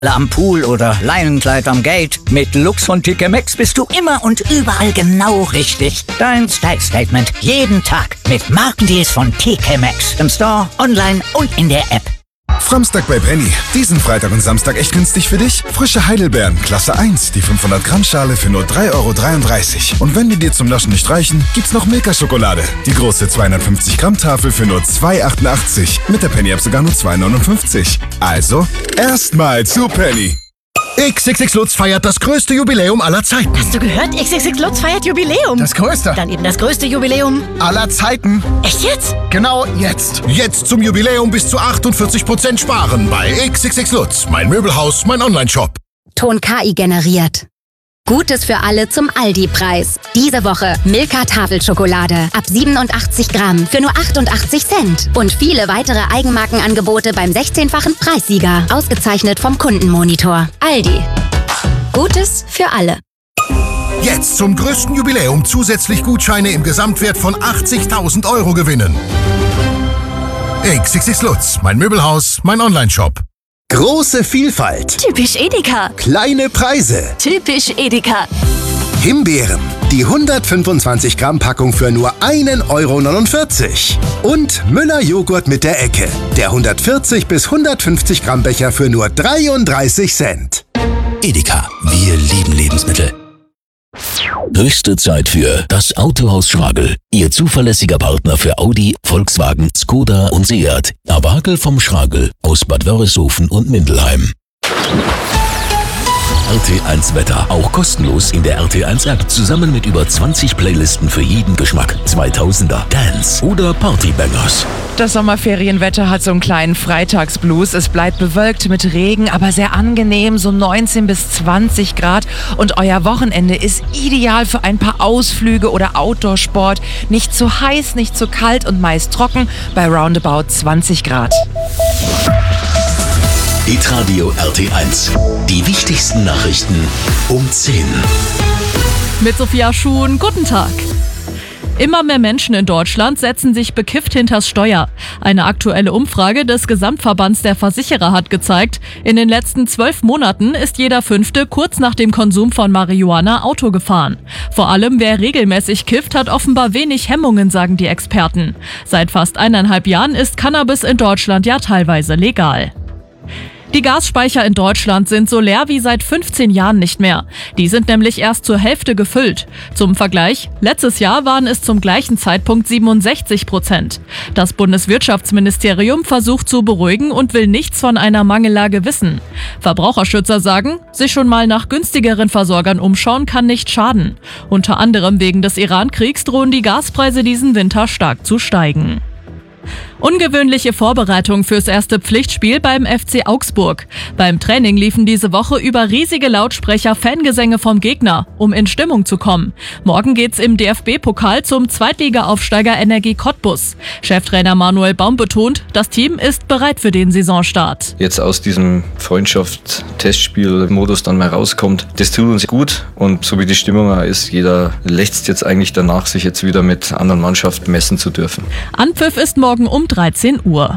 am Pool oder Leinenkleid am Gate. Mit Lux von TK Maxx bist du immer und überall genau richtig. Dein Style-Statement jeden Tag mit Markendeals von TK Maxx. Im Store, online und in der App. Framstag bei Penny. Diesen Freitag und Samstag echt günstig für dich? Frische Heidelbeeren, Klasse 1, die 500 Gramm Schale für nur 3,33 €. Und wenn die dir zum Naschen nicht reichen, gibt's noch Milka-Schokolade. Die große 250 Gramm Tafel für nur 2,88 €. Mit der Penny-App sogar nur 2,59 €. Also, erstmal zu Penny. XXX Lutz feiert das größte Jubiläum aller Zeiten. Hast du gehört? XXX Lutz feiert Jubiläum. Das größte. Dann eben das größte Jubiläum aller Zeiten. Echt jetzt? Genau jetzt. Jetzt zum Jubiläum bis zu 48% sparen bei XXX Lutz. Mein Möbelhaus, mein Onlineshop. Ton KI generiert. Gutes für alle zum Aldi-Preis. Diese Woche Milka Tafelschokolade ab 87 Gramm für nur 88 Cent. Und viele weitere Eigenmarkenangebote beim 16-fachen Preissieger. Ausgezeichnet vom Kundenmonitor. Aldi. Gutes für alle. Jetzt zum größten Jubiläum zusätzlich Gutscheine im Gesamtwert von 80.000 € gewinnen. XXX Lutz, mein Möbelhaus, mein Onlineshop. Große Vielfalt. Typisch Edeka. Kleine Preise. Typisch Edeka. Himbeeren. Die 125 Gramm Packung für nur 1,49 €. Und Müller Joghurt mit der Ecke. Der 140 bis 150 Gramm Becher für nur 33 Cent. Edeka. Wir lieben Lebensmittel. Höchste Zeit für das Autohaus Schragel. Ihr zuverlässiger Partner für Audi, Volkswagen, Skoda und Seat. Abagel vom Schragel aus Bad Wörishofen und Mindelheim. RT1 Wetter. Auch kostenlos in der RT1 App. Zusammen mit über 20 Playlisten für jeden Geschmack. 2000er, Dance oder Partybangers. Das Sommerferienwetter hat so einen kleinen Freitagsblues. Es bleibt bewölkt mit Regen, aber sehr angenehm, so 19 bis 20 Grad. Und euer Wochenende ist ideal für ein paar Ausflüge oder Outdoor-Sport. Nicht zu heiß, nicht zu kalt und meist trocken bei roundabout 20 Grad. Hitradio RT1. Die wichtigsten Nachrichten um 10. Mit Sophia Schuhn, guten Tag. Immer mehr Menschen in Deutschland setzen sich bekifft hinters Steuer. Eine aktuelle Umfrage des Gesamtverbands der Versicherer hat gezeigt, in den letzten 12 Monaten ist jeder Fünfte kurz nach dem Konsum von Marihuana Auto gefahren. Vor allem wer regelmäßig kifft, hat offenbar wenig Hemmungen, sagen die Experten. Seit fast 1,5 Jahren ist Cannabis in Deutschland ja teilweise legal. Die Gasspeicher in Deutschland sind so leer wie seit 15 Jahren nicht mehr. Die sind nämlich erst zur Hälfte gefüllt. Zum Vergleich, letztes Jahr waren es zum gleichen Zeitpunkt 67%. Das Bundeswirtschaftsministerium versucht zu beruhigen und will nichts von einer Mangellage wissen. Verbraucherschützer sagen, sich schon mal nach günstigeren Versorgern umschauen kann nicht schaden. Unter anderem wegen des Iran-Kriegs drohen die Gaspreise diesen Winter stark zu steigen. Ungewöhnliche Vorbereitung fürs erste Pflichtspiel beim FC Augsburg. Beim Training liefen diese Woche über riesige Lautsprecher Fangesänge vom Gegner, um in Stimmung zu kommen. Morgen geht's im DFB-Pokal zum Zweitliga-Aufsteiger Energie Cottbus. Cheftrainer Manuel Baum betont, das Team ist bereit für den Saisonstart. Jetzt aus diesem Freundschaft-Testspiel-Modus dann mal rauskommt, das tut uns gut. Und so wie die Stimmung ist, jeder lechzt jetzt eigentlich danach, sich jetzt wieder mit anderen Mannschaften messen zu dürfen. Anpfiff ist morgen um 13 Uhr.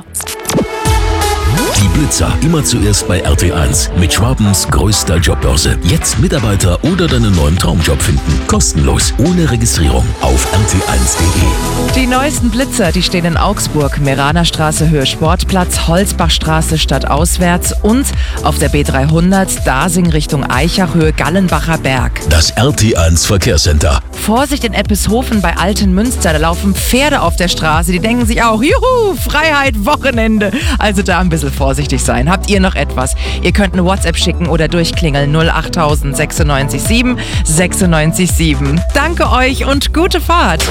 Die Blitzer immer zuerst bei RT1 mit Schwabens größter Jobbörse. Jetzt Mitarbeiter oder deinen neuen Traumjob finden. Kostenlos, ohne Registrierung auf rt1.de. Die neuesten Blitzer, die stehen in Augsburg, Meranerstraße Höhe Sportplatz, Holzbachstraße stadtauswärts und auf der B300 Dasing Richtung Eichach Höhe Gallenbacher Berg. Das RT1 Verkehrscenter. Vorsicht in Eppeshofen bei Altenmünster, da laufen Pferde auf der Straße, die denken sich auch, juhu, Freiheit, Wochenende. Also da ein bisschen vorsichtig sein. Habt ihr noch etwas? Ihr könnt eine WhatsApp schicken oder durchklingeln 08000 96 7 96 7. Danke euch und gute Fahrt.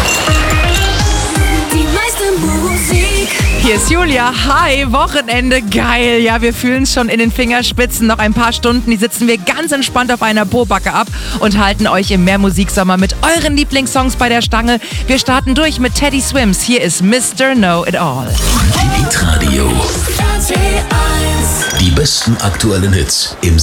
Die meiste Musik. Hier ist Julia. Hi, Wochenende, geil. Ja, wir fühlen es schon in den Fingerspitzen. Noch ein paar Stunden, die sitzen wir ganz entspannt auf einer Pobacke ab und halten euch im Mehrmusiksommer mit euren Lieblingssongs bei der Stange. Wir starten durch mit Teddy Swims. Hier ist Mr. Know It All. Hitradio. Die besten aktuellen Hits im